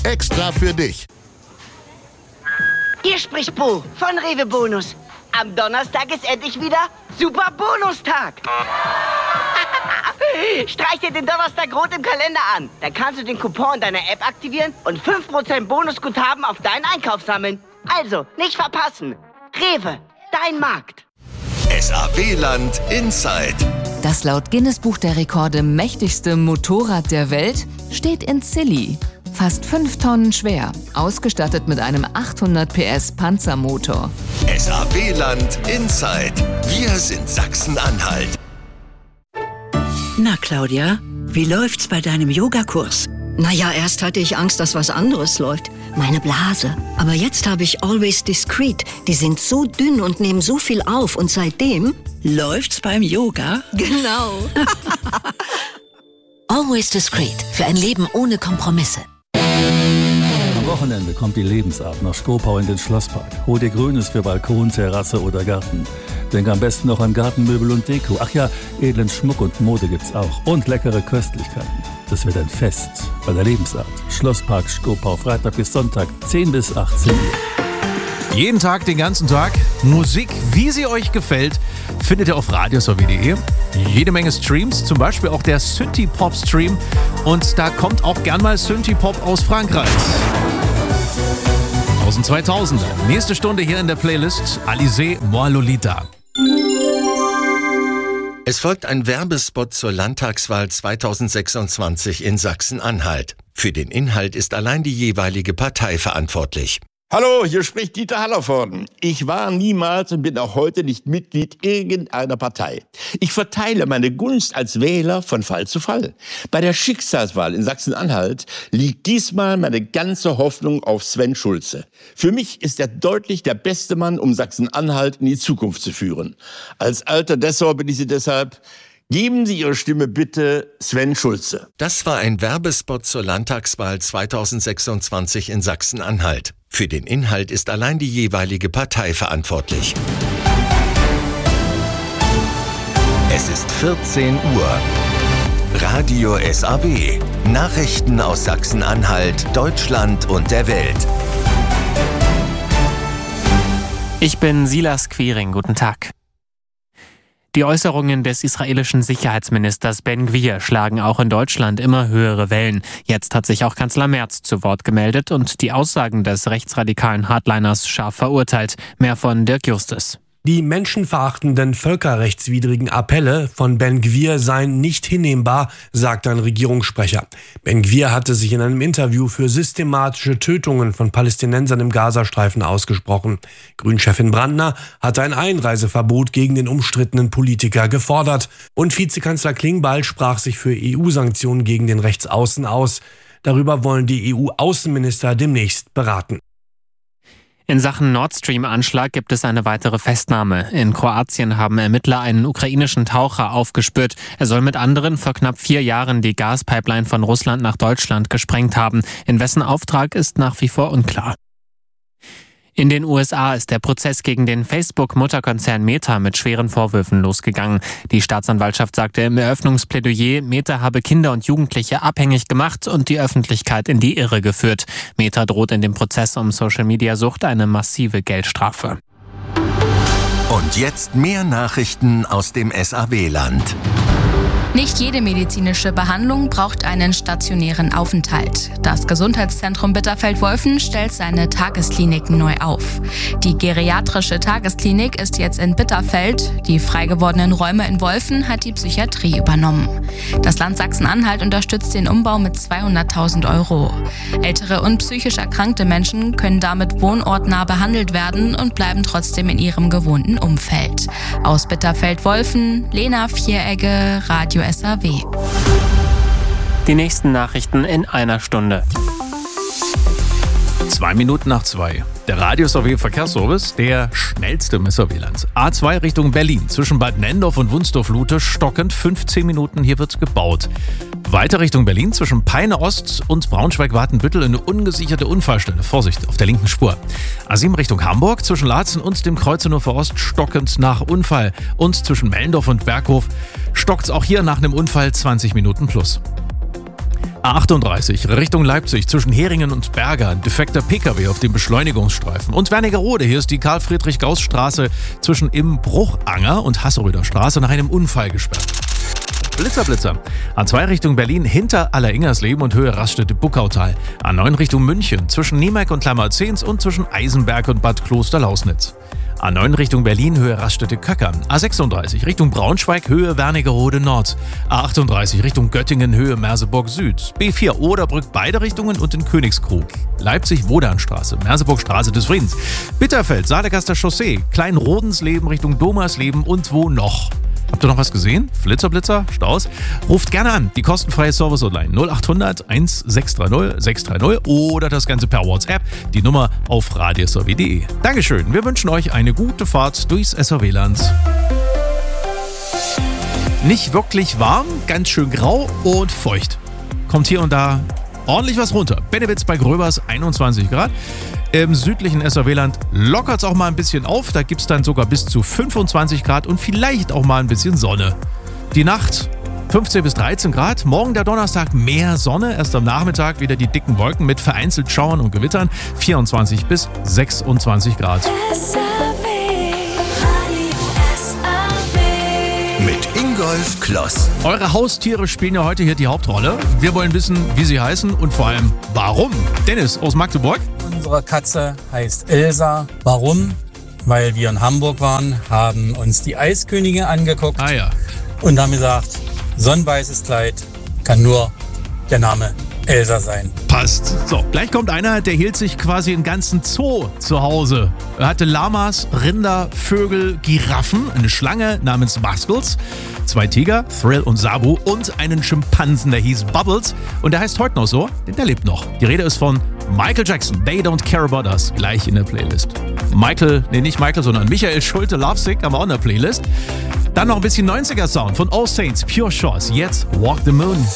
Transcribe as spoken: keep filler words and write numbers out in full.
Extra für dich. Hier spricht Bo von Rewe Bonus. Am Donnerstag ist endlich wieder Super Bonustag. Streich dir den Donnerstag rot im Kalender an. Dann kannst du den Coupon in deiner App aktivieren und fünf Prozent Bonusguthaben auf deinen Einkauf sammeln. Also, nicht verpassen. Rewe, dein Markt. S A W-Land Inside. Das laut Guinness-Buch der Rekorde mächtigste Motorrad der Welt steht in Zilli. Fast fünf Tonnen schwer, ausgestattet mit einem achthundert P S Panzermotor. S A W-Land Inside. Wir sind Sachsen-Anhalt. Na, Claudia, wie läuft's bei deinem Yogakurs? Naja, erst hatte ich Angst, dass was anderes läuft. Meine Blase. Aber jetzt habe ich Always Discreet. Die sind so dünn und nehmen so viel auf. Und seitdem... Läuft's beim Yoga? Genau. Always Discreet. Für ein Leben ohne Kompromisse. Am Wochenende kommt die Lebensart nach Skopau in den Schlosspark. Hol dir Grünes für Balkon, Terrasse oder Garten. Denk am besten noch an Gartenmöbel und Deko. Ach ja, edlen Schmuck und Mode gibt's auch. Und leckere Köstlichkeiten. Das wird ein Fest bei der Lebensart. Schlosspark Skopau, Freitag bis Sonntag, zehn bis achtzehn Uhr. Jeden Tag, den ganzen Tag. Musik, wie sie euch gefällt, findet ihr auf radiosw punkt de. Jede Menge Streams, zum Beispiel auch der Synthie-Pop-Stream. Und da kommt auch gern mal Synthie-Pop aus Frankreich. Aus den zweitausender. Nächste Stunde hier in der Playlist Alizé, Moi Lolita. Es folgt ein Werbespot zur Landtagswahl zweitausendsechsundzwanzig in Sachsen-Anhalt. Für den Inhalt ist allein die jeweilige Partei verantwortlich. Hallo, hier spricht Dieter Hallervorden. Ich war niemals und bin auch heute nicht Mitglied irgendeiner Partei. Ich verteile meine Gunst als Wähler von Fall zu Fall. Bei der Schicksalswahl in Sachsen-Anhalt liegt diesmal meine ganze Hoffnung auf Sven Schulze. Für mich ist er deutlich der beste Mann, um Sachsen-Anhalt in die Zukunft zu führen. Als alter Dessau bin ich Sie deshalb... Geben Sie Ihre Stimme bitte Sven Schulze. Das war ein Werbespot zur Landtagswahl zweitausendsechsundzwanzig in Sachsen-Anhalt. Für den Inhalt ist allein die jeweilige Partei verantwortlich. Es ist vierzehn Uhr. Radio S A W. Nachrichten aus Sachsen-Anhalt, Deutschland und der Welt. Ich bin Silas Quiring. Guten Tag. Die Äußerungen des israelischen Sicherheitsministers Ben Gvir schlagen auch in Deutschland immer höhere Wellen. Jetzt hat sich auch Kanzler Merz zu Wort gemeldet und die Aussagen des rechtsradikalen Hardliners scharf verurteilt. Mehr von Dirk Justus. Die menschenverachtenden, völkerrechtswidrigen Appelle von Ben Gvir seien nicht hinnehmbar, sagt ein Regierungssprecher. Ben Gvir hatte sich in einem Interview für systematische Tötungen von Palästinensern im Gazastreifen ausgesprochen. Grünchefin Brandner hatte ein Einreiseverbot gegen den umstrittenen Politiker gefordert. Und Vizekanzler Klingbeil sprach sich für E U-Sanktionen gegen den Rechtsaußen aus. Darüber wollen die E U-Außenminister demnächst beraten. In Sachen Nord Stream-Anschlag gibt es eine weitere Festnahme. In Kroatien haben Ermittler einen ukrainischen Taucher aufgespürt. Er soll mit anderen vor knapp vier Jahren die Gaspipeline von Russland nach Deutschland gesprengt haben. In wessen Auftrag ist nach wie vor unklar. In den U S A ist der Prozess gegen den Facebook-Mutterkonzern Meta mit schweren Vorwürfen losgegangen. Die Staatsanwaltschaft sagte im Eröffnungsplädoyer, Meta habe Kinder und Jugendliche abhängig gemacht und die Öffentlichkeit in die Irre geführt. Meta droht in dem Prozess um Social-Media-Sucht eine massive Geldstrafe. Und jetzt mehr Nachrichten aus dem S A W-Land. Nicht jede medizinische Behandlung braucht einen stationären Aufenthalt. Das Gesundheitszentrum Bitterfeld-Wolfen stellt seine Tageskliniken neu auf. Die geriatrische Tagesklinik ist jetzt in Bitterfeld. Die frei gewordenen Räume in Wolfen hat die Psychiatrie übernommen. Das Land Sachsen-Anhalt unterstützt den Umbau mit zweihunderttausend Euro. Ältere und psychisch erkrankte Menschen können damit wohnortnah behandelt werden und bleiben trotzdem in ihrem gewohnten Umfeld. Aus Bitterfeld-Wolfen, Lena Vieregge, Radio S A W. Die nächsten Nachrichten in einer Stunde. Zwei Minuten nach zwei. Der Radio S A W Verkehrsservice, der schnellste im S A W-Land. A zwei Richtung Berlin, zwischen Bad Nendorf und Wunsdorf-Lute, stockend fünfzehn Minuten, hier wird gebaut. Weiter Richtung Berlin, zwischen Peine Ost und Braunschweig-Watenbüttel, eine ungesicherte Unfallstelle. Vorsicht, auf der linken Spur. A sieben Richtung Hamburg, zwischen Laatzen und dem Kreuzneufer Ost, stockend nach Unfall. Und zwischen Mellendorf und Berghof stockt's auch hier nach einem Unfall zwanzig Minuten plus. A achtunddreißig Richtung Leipzig zwischen Heringen und Berger. Ein defekter P K W auf dem Beschleunigungsstreifen. Und Wernigerode, hier ist die Karl-Friedrich-Gauss-Straße zwischen Imbruchanger und Hasseröder Straße nach einem Unfall gesperrt. Blitzer, Blitzer. A zwei Richtung Berlin hinter Alleringersleben und Höhe Raststätte-Buckautal. A neun Richtung München zwischen Niemeck und Klammerzehns und zwischen Eisenberg und Bad Kloster-Lausnitz. A neun Richtung Berlin, Höhe Raststätte-Köckern. A sechsunddreißig Richtung Braunschweig, Höhe Wernigerode Nord. A achtunddreißig Richtung Göttingen, Höhe Merseburg Süd. B vier Oderbrück, beide Richtungen und in Königskrug. Leipzig-Wodanstraße, Merseburgstraße des Friedens. Bitterfeld, Saalegaster Chaussee, Kleinrodensleben Richtung Domersleben und wo noch? Habt ihr noch was gesehen? Flitzer, Blitzer, Staus? Ruft gerne an, die kostenfreie Service-Hotline null achthundert sechshundertsechzig sechshundertdreißig oder das Ganze per WhatsApp, die Nummer auf radios r w punkt de. Dankeschön, wir wünschen euch eine gute Fahrt durchs S R W-Land. Nicht wirklich warm, ganz schön grau und feucht. Kommt hier und da ordentlich was runter. Bennewitz bei Gröbers einundzwanzig Grad. Im südlichen S R W-Land lockert es auch mal ein bisschen auf. Da gibt es dann sogar bis zu fünfundzwanzig Grad und vielleicht auch mal ein bisschen Sonne. Die Nacht fünfzehn bis dreizehn Grad. Morgen der Donnerstag mehr Sonne. Erst am Nachmittag wieder die dicken Wolken mit vereinzelt Schauern und Gewittern. vierundzwanzig bis sechsundzwanzig Grad. Mit Ingolf Kloss. Eure Haustiere spielen ja heute hier die Hauptrolle. Wir wollen wissen, wie sie heißen und vor allem, warum. Dennis aus Magdeburg. Unsere Katze heißt Elsa. Warum? Weil wir in Hamburg waren, haben uns die Eiskönigin angeguckt ah, ja. und haben gesagt, so ein weißes Kleid kann nur der Name Elsa sein. Passt. So, gleich kommt einer, der hielt sich quasi einen ganzen Zoo zu Hause. Er hatte Lamas, Rinder, Vögel, Giraffen, eine Schlange namens Muscles, zwei Tiger, Thrill und Sabu und einen Schimpansen, der hieß Bubbles. Und der heißt heute noch so, denn der lebt noch. Die Rede ist von Michael Jackson, They Don't Care About Us, gleich in der Playlist. Michael, nee, nicht Michael, sondern Michael Schulte, Lovesick, haben wir auch in der Playlist. Dann noch ein bisschen neunziger Sound von All Saints, Pure Shores, jetzt Walk the Moon.